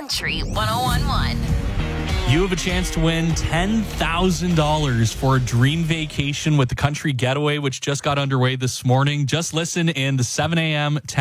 Country 1011. You have a chance to win $10,000 for a dream vacation with the Country Getaway, which just got underway this morning. Just listen in the 7 a.m.,